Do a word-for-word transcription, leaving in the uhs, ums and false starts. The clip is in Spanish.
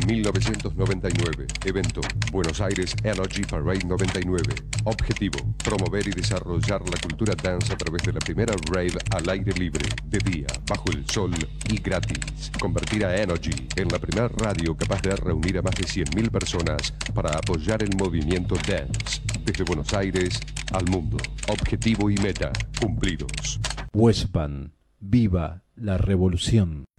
mil novecientos noventa y nueve. Evento: Buenos Aires Energy Parade noventa y nueve. Objetivo: promover y desarrollar la cultura dance a través de la primera rave al aire libre, de día, bajo el sol y gratis. Convertir a Energy en la primera radio capaz de reunir a más de cien mil personas para apoyar el movimiento dance. Desde Buenos Aires al mundo. Objetivo y meta cumplidos. Huespan, viva la revolución.